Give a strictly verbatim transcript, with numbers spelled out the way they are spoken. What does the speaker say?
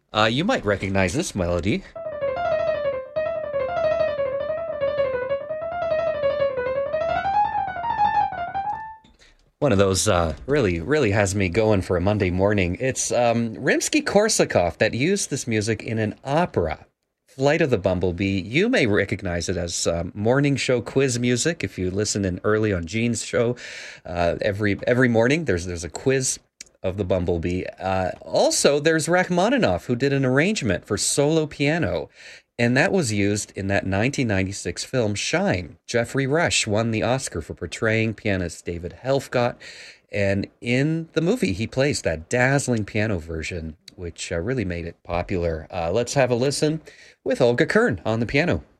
Uh, you might recognize this melody. One of those uh, really, really has me going for a Monday morning. It's um, Rimsky-Korsakov that used this music in an opera, Flight of the Bumblebee. You may recognize it as um, morning show quiz music if you listen in early on Gene's show. Uh, every every morning there's there's a quiz of the Bumblebee. Uh, also, there's Rachmaninoff, who did an arrangement for solo piano. And that was used in that nineteen ninety-six film Shine. Jeffrey Rush won the Oscar for portraying pianist David Helfgott. And in the movie, he plays that dazzling piano version, which uh, really made it popular. Uh, let's have a listen with Olga Kern on the piano.